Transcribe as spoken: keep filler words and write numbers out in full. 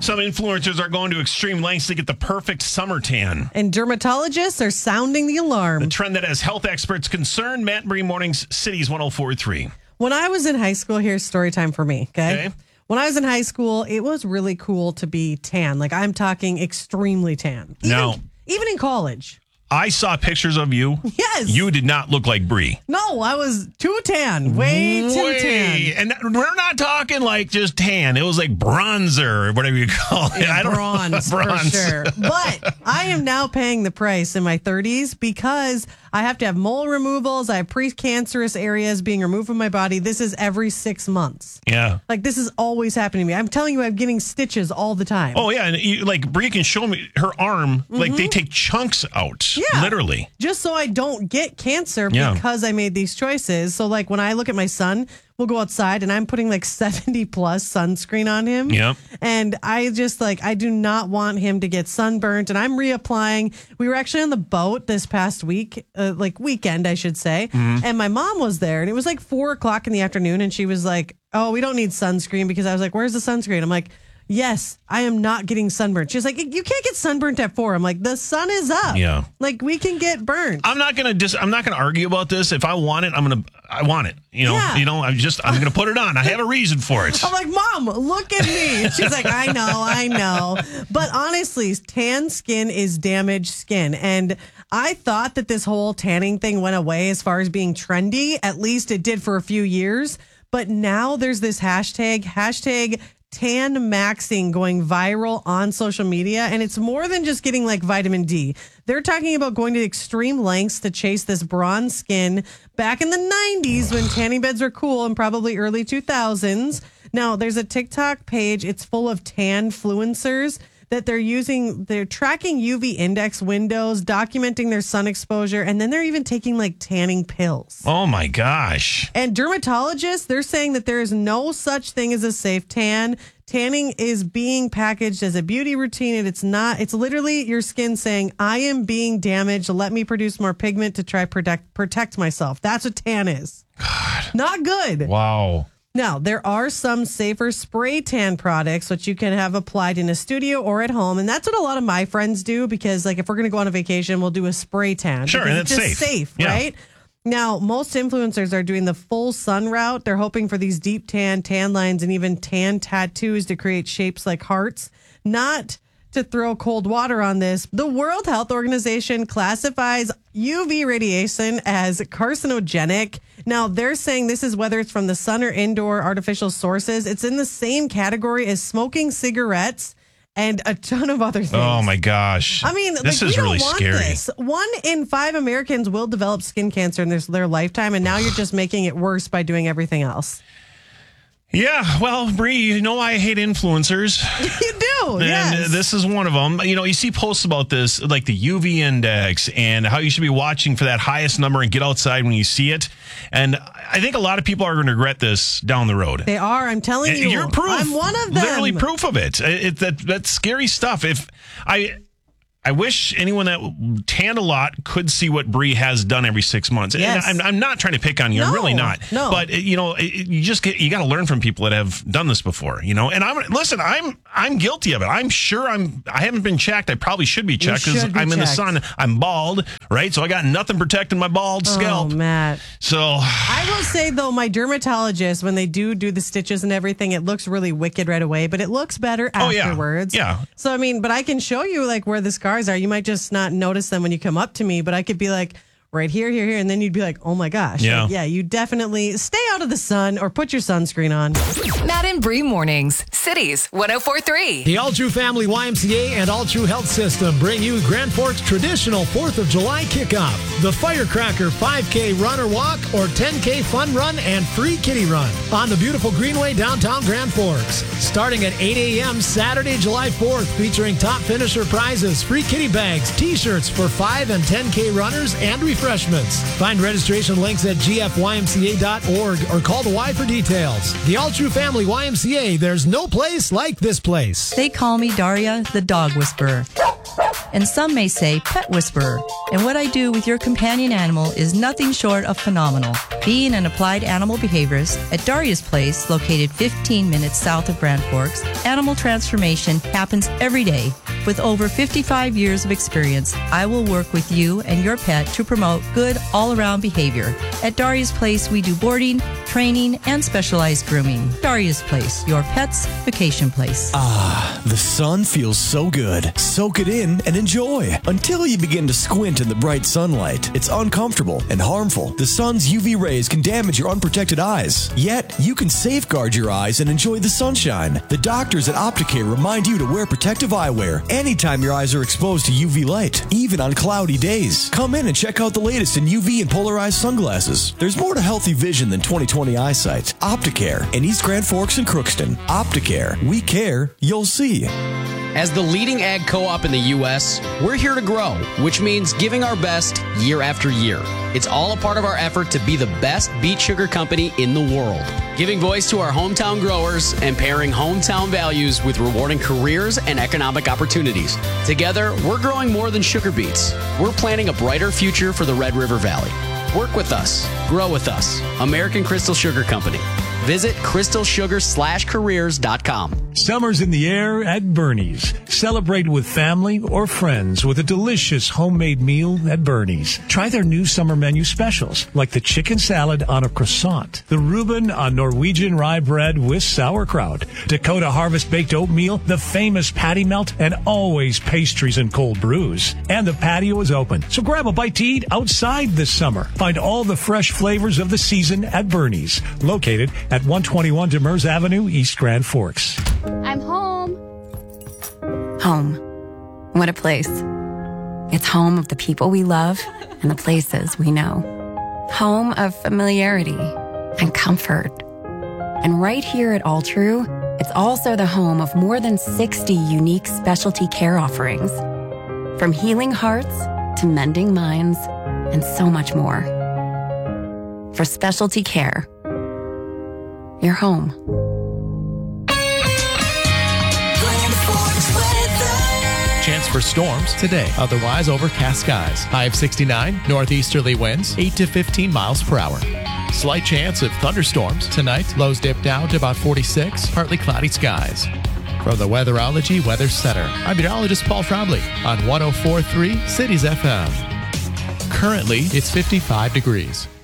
Some influencers are going to extreme lengths to get the perfect summer tan. And dermatologists are sounding the alarm. The trend that has health experts concerned. Matt and Bree Mornings, Cities one oh four point three. When I was in high school, here's story time for me, okay? Okay. When I was in high school, it was really cool to be tan. Like, I'm talking extremely tan. Even, No. Even in college. I saw pictures of you. Yes. You did not look like Bree. No, I was too tan. Way, too Way. tan. And we're not talking like just tan. It was like bronzer or whatever you call it. Yeah, I don't bronze, bronze. for sure. But I am now paying the price in my thirties because I have to have mole removals. I have precancerous areas being removed from my body. This is every six months. Yeah. Like, this is always happening to me. I'm telling you, I'm getting stitches all the time. Oh, yeah. And you, like, Bree can show me her arm. Mm-hmm. Like, they take chunks out. Yeah. Literally. Just so I don't get cancer Yeah. because I made these choices. So, like, when I look at my son, we'll go outside and I'm putting like seventy plus sunscreen on him. Yep. And I just like, I do not want him to get sunburnt. And I'm reapplying. We were actually on the boat this past week, uh, like weekend, I should say. Mm-hmm. And my mom was there and it was like four o'clock in the afternoon. And she was like, oh, we don't need sunscreen, because I was like, where's the sunscreen? I'm like, yes, I am not getting sunburned. She's like, you can't get sunburnt at four. I'm like, the sun is up. Yeah. Like, we can get burnt. I'm not gonna dis- I'm not gonna argue about this. If I want it, I'm gonna I want it. You know, Yeah. you know, I'm just I'm gonna put it on. I have a reason for it. I'm like, Mom, look at me. And she's like, I know, I know. But honestly, tan skin is damaged skin. And I thought that this whole tanning thing went away as far as being trendy. At least it did for a few years. But now there's this hashtag, hashtag tan maxing, going viral on social media. And it's more than just getting like vitamin D. They're talking about going to extreme lengths to chase this bronze skin back in the nineties when tanning beds were cool, and probably early two thousands. Now, there's a TikTok page. It's full of tan fluencers that they're using. They're tracking U V index windows, documenting their sun exposure, and then they're even taking like tanning pills. Oh my gosh. And dermatologists, they're saying that there is no such thing as a safe tan. Tanning is being packaged as a beauty routine, and it's not. It's literally your skin saying, I am being damaged. Let me produce more pigment to try protect protect myself. That's what tan is. God. Not good. Wow. Now, there are some safer spray tan products which you can have applied in a studio or at home. And that's what a lot of my friends do, because like if we're going to go on a vacation, we'll do a spray tan. Sure, because and it's it's just safe. safe, Yeah. right? Now, most influencers are doing the full sun route. They're hoping for these deep tan, tan lines, and even tan tattoos to create shapes like hearts. Not to throw cold water on this, the World Health Organization classifies U V radiation as carcinogenic. Now, they're saying this is whether it's from the sun or indoor artificial sources. It's in the same category as smoking cigarettes and a ton of other things. Oh my gosh. I mean, this like, is we really don't want scary. this. One in five Americans will develop skin cancer in their, their lifetime, and now you're just making it worse by doing everything else. Yeah, well, Bree, you know I hate influencers. You do, And yes. this is one of them. You know, you see posts about this, like the U V index and how you should be watching for that highest number and get outside when you see it. And I think a lot of people are going to regret this down the road. They are. I'm telling And you. You're proof. I'm one of them. Literally proof of it. It, it that that's scary stuff. If I. I wish anyone that tanned a lot could see what Bree has done every six months. Yes. And I'm, I'm not trying to pick on you. I'm No, really not. no. But you know, it, you just get you got to learn from people that have done this before. You know, and I'm listen. I'm I'm guilty of it. I'm sure I'm. I haven't been checked. I probably should be checked because should be I'm in the checked. sun. I'm bald, right? So I got nothing protecting my bald scalp. Oh, Matt. So I will say, though, my dermatologist, when they do do the stitches and everything, it looks really wicked right away, but it looks better Oh, yeah. afterwards. Yeah. So, I mean, but I can show you, like, where the scars are. You might just not notice them when you come up to me, but I could be like, right here, here, here, and then you'd be like, oh, my gosh. Yeah. Like, yeah, you definitely stay out of the sun or put your sunscreen on. Matt and Bree Mornings, Cities one oh four point three. The All True Family Y M C A and All True Health System bring you Grand Forks' traditional fourth of July kickoff. The Firecracker five K run or walk or ten K fun run and free kitty run on the beautiful Greenway downtown Grand Forks. Starting at eight a.m. Saturday, July fourth, featuring top finisher prizes, free kitty bags, t-shirts for five and ten K runners, and refreshments. Find registration links at g f y m c a dot org or call the Y for details. The All True Family Y M C A, there's no place like this place. They call me Daria, the dog whisperer. and some may say pet whisperer. And what I do with your companion animal is nothing short of phenomenal. Being an applied animal behaviorist at Daria's Place, located fifteen minutes south of Grand Forks, animal transformation happens every day. With over fifty-five years of experience, I will work with you and your pet to promote good all-around behavior. At Daria's Place, we do boarding, training, and specialized grooming. Daria's Place, your pet's vacation place. Ah, the sun feels so good. Soak it in and enjoy until you begin to squint in the bright sunlight. It's uncomfortable and harmful. The sun's U V rays can damage your unprotected eyes. Yet, you can safeguard your eyes and enjoy the sunshine. The doctors at Opticare remind you to wear protective eyewear anytime your eyes are exposed to U V light, even on cloudy days. Come in and check out the latest in U V and polarized sunglasses. There's more to healthy vision than twenty twenty eyesight. Opticare in East Grand Forks and Crookston. Opticare. We care. You'll see. As the leading ag co-op in the U S, we're here to grow, which means giving our best year after year. It's all a part of our effort to be the best beet sugar company in the world. Giving voice to our hometown growers and pairing hometown values with rewarding careers and economic opportunities. Together, we're growing more than sugar beets. We're planning a brighter future for the Red River Valley. Work with us. Grow with us. American Crystal Sugar Company. Visit crystal sugar slash careers dot com. Summer's in the air at Bernie's. Celebrate with family or friends with a delicious homemade meal at Bernie's. Try their new summer menu specials, like the chicken salad on a croissant, the Reuben on Norwegian rye bread with sauerkraut, Dakota Harvest baked oatmeal, the famous patty melt, and always pastries and cold brews. And the patio is open, so grab a bite to eat outside this summer. Find all the fresh flavors of the season at Bernie's, located at one twenty-one Demers Avenue, East Grand Forks. I'm home. Home. What a place. It's home of the people we love and the places we know. Home of familiarity and comfort. And right here at All True, it's also the home of more than sixty unique specialty care offerings. From healing hearts to mending minds and so much more. For specialty care, you're home. Chance for storms today. Otherwise, overcast skies. High of sixty-nine. Northeasterly winds eight to fifteen miles per hour. Slight chance of thunderstorms tonight. Lows dip down to about forty-six. Partly cloudy skies. From the Weatherology Weather Center, I'm meteorologist Paul Trombley on one oh four point three Cities F M. Currently, it's fifty-five degrees.